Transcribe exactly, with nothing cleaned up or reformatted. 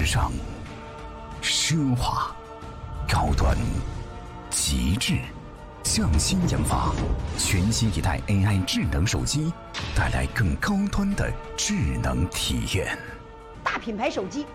尚、奢华、高端、极致，匠心研发全新一代 A I 智能手机，带来更高端的智能体验。 大品牌手机